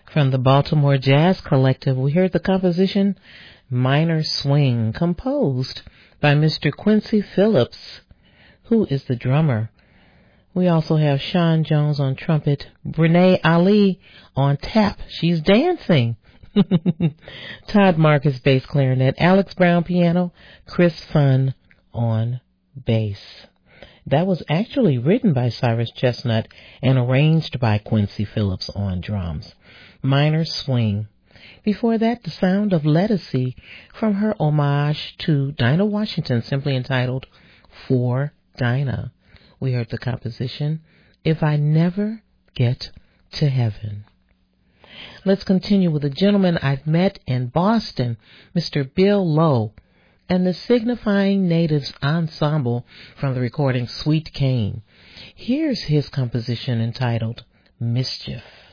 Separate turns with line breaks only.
From the Baltimore Jazz Collective, we heard the composition Minor Swing, composed by Mr. Quincy Phillips, who is the drummer. We also have Sean Jones on trumpet, Brene Ali on tap. She's dancing. Todd Marcus bass clarinet, Alex Brown piano, Chris Funn on bass. That was actually written by Cyrus Chestnut and arranged by Quincy Phillips on drums. Minor Swing. Before that, the sound of Lettucey from her homage to Dinah Washington, simply entitled For Dinah. We heard the composition, If I Never Get to Heaven. Let's continue with a gentleman I've met in Boston, Mr. Bill Lowe, and the Signifying Natives Ensemble from the recording Sweet Cane. Here's his composition entitled Mischief.